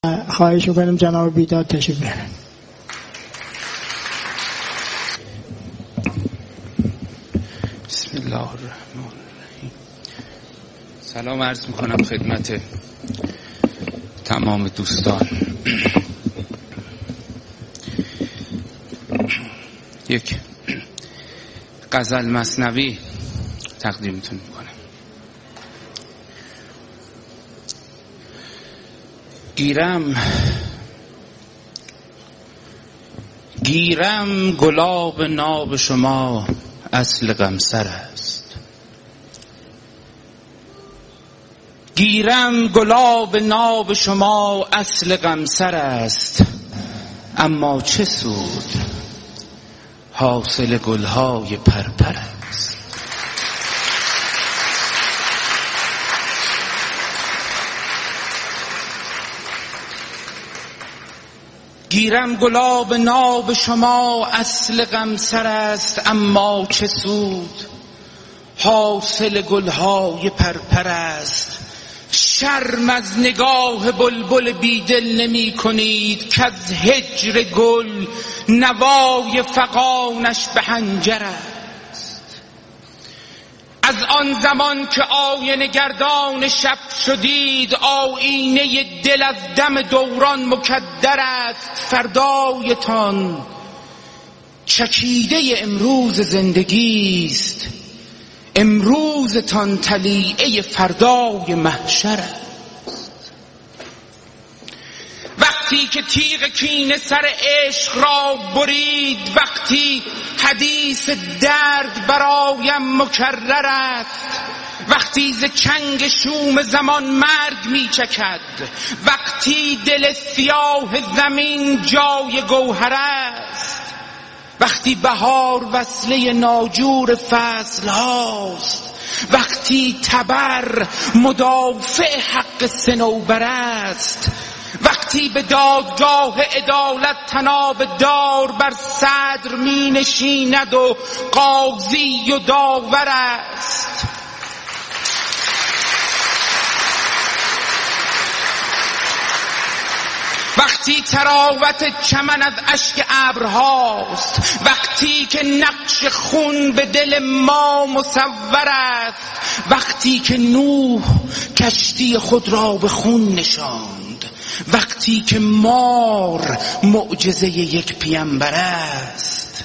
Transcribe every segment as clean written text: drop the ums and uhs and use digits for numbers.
خواهش میکنم جناب بیداد تشریف بیارن. بسم الله الرحمن الرحیم. سلام عرض میکنم خدمت تمام دوستان. یک غزل مثنوی تقدیمتون میکنم. گیرم گلاب ناب شما اصل غمسر است. گیرم گلاب ناب شما اصل غمسر است، اما چه سود حاصل گلهای پرپر است. گیرم گلاب ناب شما اصل غمسر است، اما چه سود حاصل گلهای پرپر است. شرم از نگاه بلبل بیدل نمی کنید که از هجر گل نوای فغانش به حنجر است. از آن زمان که آینه گردان شب شدید، آینه دل از دم دوران مکدر است. فردایتان چکیده امروز زندگی است، امروزتان طلیعه فردای محشر است. وقتی که تیغ کینه سر عشق را برید، وقتی حدیث درد برایم مکرر است، وقتی ز چنگ شوم زمان مرگ می چکد، وقتی دل سیاه زمین جای گوهر است، وقتی بهار وصله ناجور فصل هاست، وقتی تبر مدافع حق صنوبر است، وقتی به دادگاه عدالت طناب دار بر صدر می نشیند و قاضی و داور است، وقتی تراوت چمن از اشک ابرهاست، وقتی که نقش خون به دل ما مصور است، وقتی که نوح کشتی خود را به خون نشاند، وقتی که مار معجزه یک پیامبر است،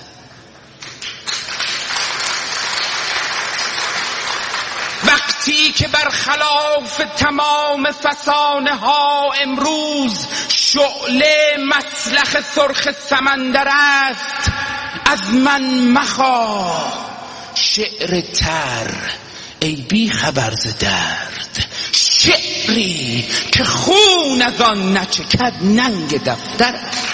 وقتی که برخلاف تمام فسانه ها امروز شعله مسلخ سرخ سمندر است. از من مخواه شعر تر ای بی خبر ز درد، شعری که خون از آن نچکد ننگ دفتر است.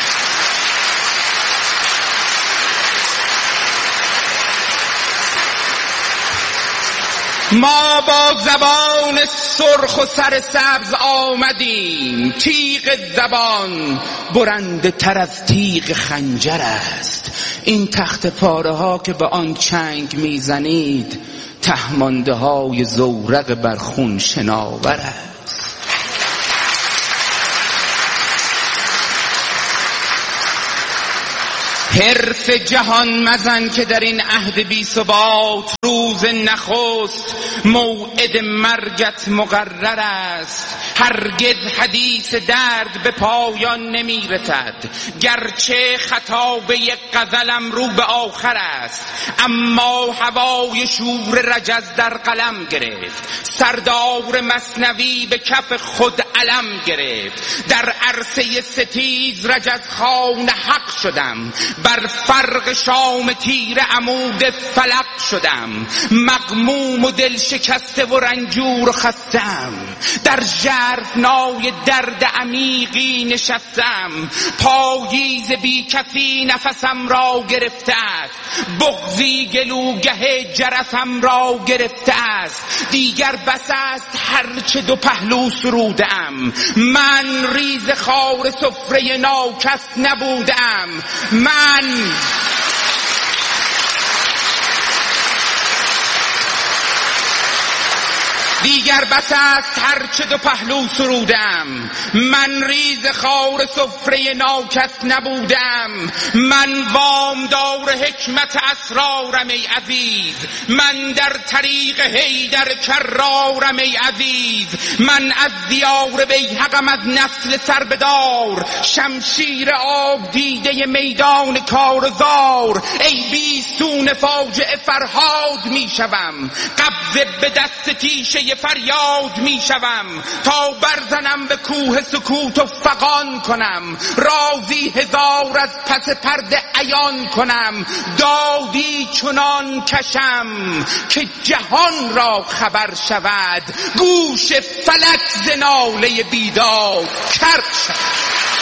ما با زبان سرخ و سر سبز آمدیم، تیغ زبان برنده تر از تیغ خنجر است. این تخت پاره ها که به آن چنگ میزنید، تهمانده های زورق بر خون شناور است. حرف جهان مزن که در این عهد بی ثبات، روز نخست موعد مرگت مقرر است. هرگز حدیث درد به پایان نمی رسد، گرچه خطابه غزلم رو به آخر است، اما هوای شور رجز در قلم گرفت، سردار مثنوی به کف خود علم گرفت. در عرصه ستیز رجز خوان حق شدم، بر فرق شام تیر عمود فلق شدم. مغموم و دل شکسته و رنجور و خستم، در ژرفنای درد عمیقی نشستم. پاییز بی کسی نفسم را گرفته است، بغضی گلوگه جرسم را گرفته است. دیگر بس است هرچه دو پهلو سرودم، من ریز خار سفره ناکس نبودم. دیگر بس است هرچه دو پهلو سرودم، من ریز خار سفره ناکس نبودم. من وامدار حکمت اسرارم ای عزیز، من در طریق حیدر کرارم ای عزیز. من از دیار بیهقم از نسل سربدار، شمشیر آب دیده میدان کارزار. ای بیستون فاجعه فرهاد می شوم، قبضه به دست تیشه فریاد می شوم. تا برزنم به کوه سکوت و فغان کنم، رازی هزار از پس پرده عیان کنم. دادی چنان کشم که جهان را خبر شود، گوش فلک ز ناله بیداد کر شود.